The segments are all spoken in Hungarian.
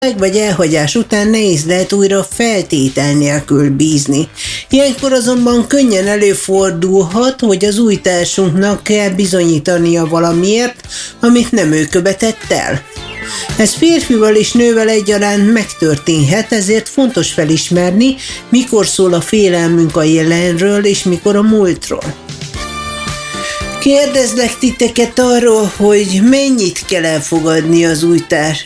vagy elhagyás után nehéz lehet újra feltétel nélkül bízni. Ilyenkor azonban könnyen előfordulhat, hogy az új társunknak kell bizonyítania valamiért, amit nem ő követett el. Ez férfival és nővel egyaránt megtörténhet, ezért fontos felismerni, mikor szól a félelmünk a jelenről és mikor a múltról. Kérdezlek titeket arról, hogy mennyit kell elfogadni az új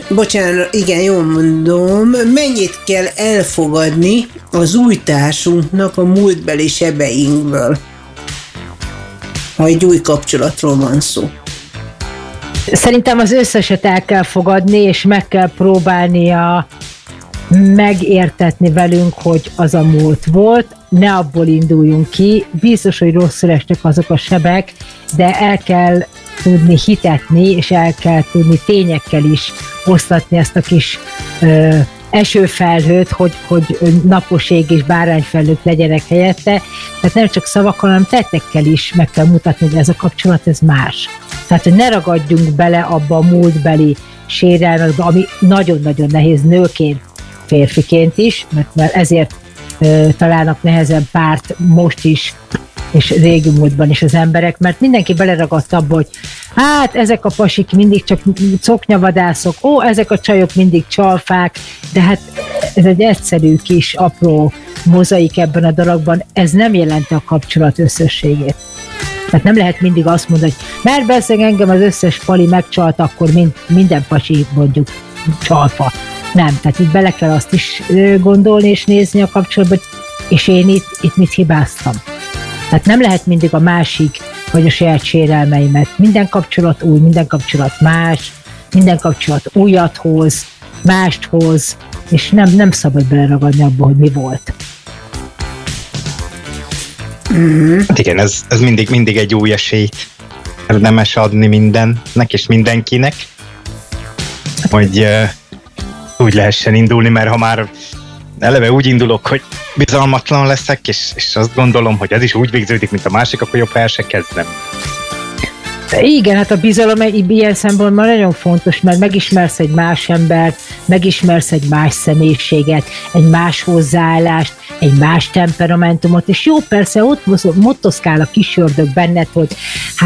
mennyit kell elfogadni az új társunknak a múltbeli sebeinkből, ha egy új kapcsolatról van szó. Szerintem az összeset el kell fogadni, és meg kell próbálnia megértetni velünk, hogy az a múlt volt, ne abból induljunk ki, biztos, hogy rosszul estek azok a sebek, de el kell tudni hitetni, és el kell tudni tényekkel is osztatni ezt a kis esőfelhőt, hogy napos ég és bárányfelhők legyenek helyette. Tehát nem csak szavakkal, hanem tettekkel is meg kell mutatni, hogy ez a kapcsolat, ez más. Tehát, hogy ne ragadjunk bele abba a múltbeli sérelmekbe, ami nagyon-nagyon nehéz nőként, férfiként is, mert ezért találnak nehezebb párt most is, és régi múltban is az emberek, mert mindenki beleragadt abba, hogy hát ezek a pasik mindig csak coknyavadászok, ezek a csajok mindig csalfák, de hát ez egy egyszerű kis apró mozaik ebben a dologban, ez nem jelenti a kapcsolat összességét. Tehát nem lehet mindig azt mondani, hogy mert beszélg engem az összes pali megcsalt, akkor minden pasi mondjuk csalfa. Nem, tehát itt bele kell azt is gondolni és nézni a kapcsolatban, és én itt mit hibáztam. Tehát nem lehet mindig a másik, vagy a saját sérelmeimet. Minden kapcsolat új, minden kapcsolat más, minden kapcsolat újat hoz, mást hoz, és nem szabad beleragadni abba, hogy mi volt. Hát igen, ez mindig egy új esélyt érdemes adni mindennek és mindenkinek, hogy úgy lehessen indulni, mert ha már eleve úgy indulok, hogy bizalmatlan leszek, és azt gondolom, hogy ez is úgy végződik, mint a másik, akkor jobb, ha el se kezdem. Igen, hát a bizalom ilyen szempontból nagyon fontos, mert megismersz egy más embert, megismersz egy más személyiséget, egy más hozzáállást, egy más temperamentumot, és jó, persze ott motoszkál a kis ördög benned, hogy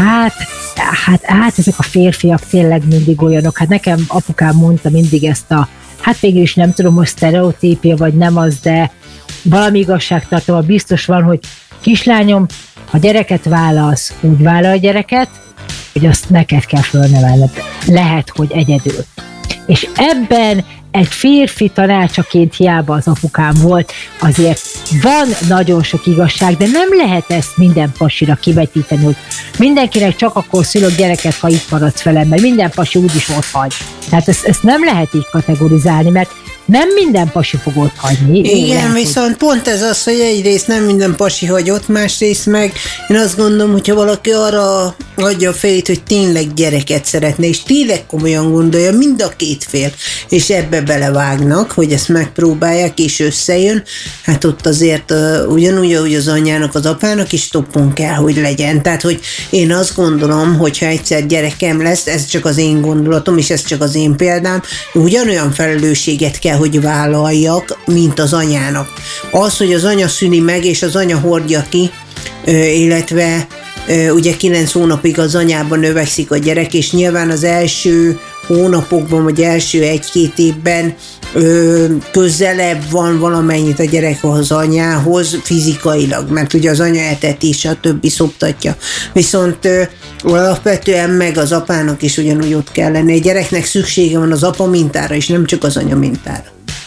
hát ezek a férfiak tényleg mindig olyanok. Hát nekem apukám mondta mindig ezt hát végül is nem tudom, hogy sztereotípia vagy nem az, de valami igazságtartalma biztos van, hogy kislányom, ha gyereket vállalsz, úgy vállal a gyereket, hogy azt neked kell fölnevelned. Lehet, hogy egyedül. És ebben egy férfi tanácsaként hiába az apukám volt, azért van nagyon sok igazság, de nem lehet ezt minden pasira kivetíteni, hogy mindenkinek csak akkor szülök gyereket, ha itt maradsz velem, mert minden pasi úgyis ott hagy. Tehát ezt nem lehet így kategorizálni, mert nem minden pasi fog ott hagyni. Igen, lehet, viszont pont ez az, hogy egyrészt nem minden pasi hagy ott, másrészt meg én azt gondolom, hogyha valaki arra adja a fejét, hogy tényleg gyereket szeretne, és tényleg komolyan gondolja mind a két fél, és ebbe belevágnak, hogy ezt megpróbálják, és összejön, hát ott azért ugyanúgy, ahogy az anyjának, az apának is toppon kell, hogy legyen. Tehát, hogy én azt gondolom, hogyha egyszer gyerekem lesz, ez csak az én gondolatom, és ez csak az én példám, ugyanolyan felelősséget kell, hogy vállaljak, mint az anyának. Az, hogy az anya szüli meg, és az anya hordja ki, illetve ugye 9 hónapig az anyában növekszik a gyerek, és nyilván az első hónapokban, vagy első 1-2 évben közelebb van valamennyit a gyerek az anyához fizikailag, mert ugye az anya eteti, a többi szoptatja. Viszont alapvetően meg az apának is ugyanúgy ott kell lenni. A gyereknek szüksége van az apa mintára, és nem csak az anya mintára.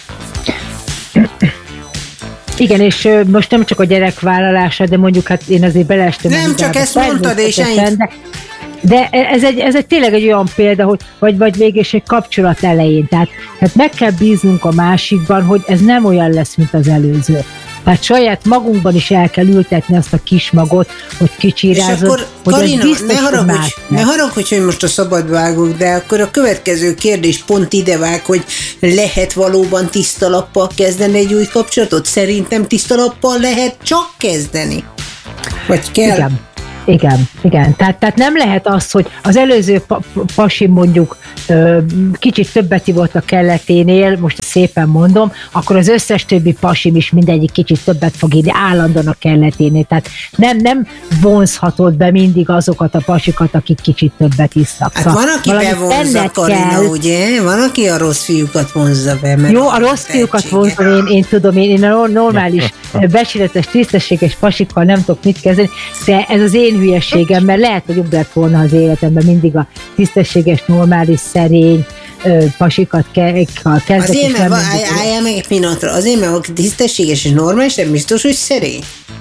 Igen, és most nem csak a gyerek vállalása, de mondjuk hát én azért beleestem. Nem csak ezt mondtad, és ennyi. De ez egy tényleg egy olyan példa, hogy vagy végül is egy kapcsolat elején. Tehát meg kell bíznunk a másikban, hogy ez nem olyan lesz, mint az előző. Tehát saját magunkban is el kell ültetni azt a kis magot, hogy kicsirázod. És akkor, Karina, ne haragudj, hogy most a szabad vágok, de akkor a következő kérdés pont ide vág, hogy lehet valóban tiszta lappal kezdeni egy új kapcsolatot? Szerintem tiszta lappal lehet csak kezdeni. Vagy kell? Igen. Igen. Tehát nem lehet az, hogy az előző pasi mondjuk kicsit többet ivott a kelleténél, most szépen mondom, akkor az összes többi pasim is mindegyik kicsit többet fog írni állandóan a kelleténél. Tehát nem vonzhatod be mindig azokat a pasikat, akik kicsit többet isznak. Hát van, aki bevonza, Karina, ugye? Van, aki a rossz fiúkat vonzza be. Jó, a rossz fiúkat vonzom, én tudom, én a normális, becsületes, tisztességes pasikkal nem tudok mit kezdeni, de ez az én hülyeségem, mert lehet, hogy jobb lett volna az életemben mindig a tisztességes, normális, szerény pasikat kezdek. Azért, mert álljál meg egy pillanatra, azért, mert aki tisztességes és normális, nem biztos, hogy szerény.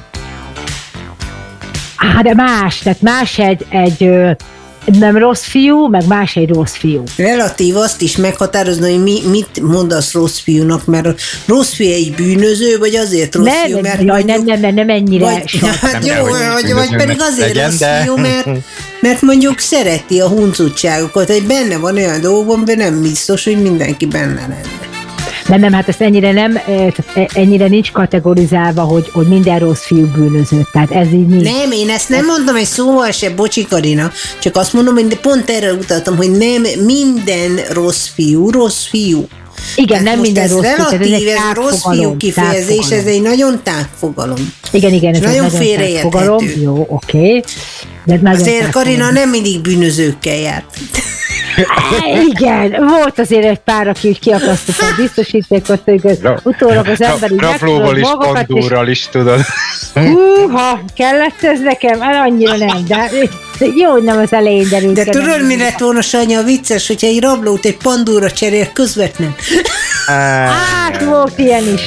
De más, tehát más egy nem rossz fiú, meg más egy rossz fiú. Relatív azt is meghatározni, hogy mit mondasz rossz fiúnak, mert a rossz fiú egy bűnöző, vagy azért rossz fiú, mert... Nem ennyire. Hát jó, vagy pedig azért rossz fiú, mert mondjuk szereti a huncutságokat, hogy benne van olyan dolgokban, de nem biztos, hogy mindenki benne lenne. Nem, hát ezt ennyire nincs kategorizálva, hogy minden rossz fiú bűnöző. Tehát ez így nincs. Nem, én ezt nem mondtam egy szóval se, bocsi Karina, csak azt mondom, hogy pont erre utaltam, hogy nem minden rossz fiú. Igen, hát nem minden rossz fiú. Relatív, ez rossz fiú kifejezés, ez egy nagyon tágfogalom. Igen, ez nagyon félreérthető. Jó, oké. Azért Karina nem mindig bűnözőkkel járt. Igen, volt azért egy pár, aki úgy kiakasztott a biztosítékot, utólag az ember így Raplóval is, pandúrral is, tudod. Ha kellett ez nekem, annyira nem, de jó, hogy nem az elején derült. De tudod, mi lett volna, Sanya, vicces, hogyha egy rablót egy pandúra cserél közvetlen? Hát, volt ilyen is.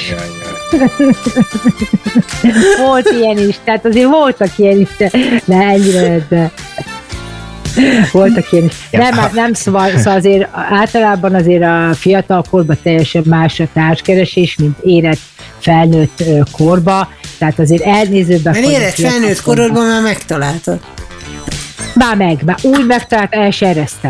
Volt ilyen is, tehát azért voltak ilyen is, de ennyire, de... Voltak ilyen is. Nem, szóval azért általában azért a fiatal korban teljesen más a társkeresés, mint érett felnőtt korba, tehát azért elnézőben... Mert érett felnőtt korodban már megtaláltad. Már úgy megtalált, el se eresztem.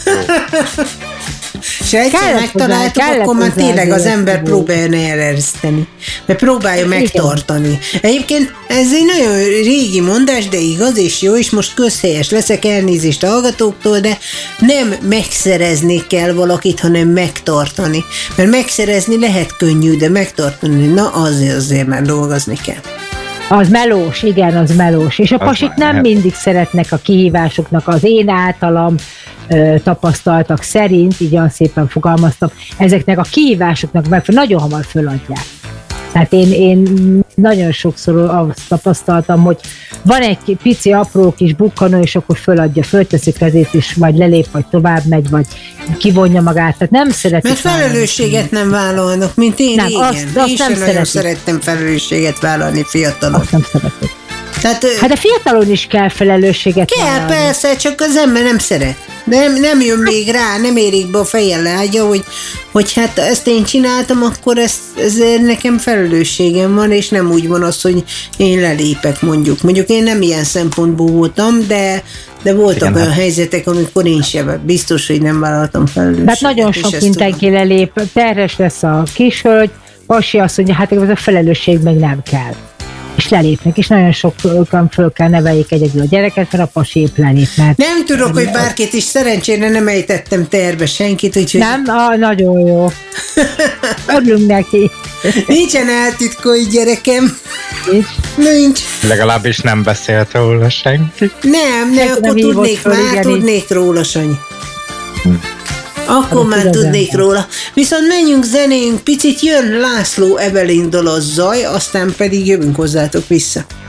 És egyszer megtaláltuk, akkor már tényleg az ember próbálja elereszteni. Mert próbálja megtartani. Egyébként ez egy nagyon régi mondás, de igaz és jó, és most közhelyes leszek, elnézést a hallgatóktól, de nem megszerezni kell valakit, hanem megtartani. Mert megszerezni lehet könnyű, de megtartani, na azért már dolgozni kell. Az melós, igen, az melós. És a pasik nem mindig szeretnek a kihívásoknak, az én általam tapasztaltak szerint, így olyan szépen fogalmaztam, ezeknek a kihívásoknak meg nagyon hamar föladják. Tehát én nagyon sokszor azt tapasztaltam, hogy van egy pici, apró kis bukkanó, és akkor föladja, fölteszi kezét, és vagy lelép, vagy tovább megy, vagy kivonja magát. Tehát nem szeretik. Mert felelősséget nem vállalnak, mint én régen. Én sem nagyon szerettem felelősséget vállalni fiatalon. Azt nem szeretik. Tehát, hát a fiatalon is kell felelősséget vállalni. Kell, persze, csak az ember nem szeret. Nem jön még rá, nem érik be a feje lágya, hogy hát ezt én csináltam, akkor ezért nekem felelősségem van, és nem úgy van az, hogy én lelépek mondjuk. Mondjuk én nem ilyen szempontból voltam, de voltak olyan helyzetek, amikor én sem biztos, hogy nem vállaltam felelősséget. Hát nagyon sok mindenki lelép, terhes lesz a kishölgy, pasi azt mondja, hát ez a felelősség meg nem kell. És lelépnek, és nagyon sokan föl kell neveljék egyedül a gyereket, mert a pasi épp lelép. Nem tudok, hogy bárkit is, szerencsére nem ejtettem terbe senkit, úgyhogy... Nem? Nagyon jó. Örülünk neki. Nincsen eltitkolj, gyerekem. Nincs. Legalábbis nem beszélt róla senki. Nem, akkor tudnék róla, Sanyi. Akkor már tudnék róla. Viszont menjünk, zenéjünk picit, jön László Evelyn dal a Zaj, aztán pedig jövünk hozzátok vissza.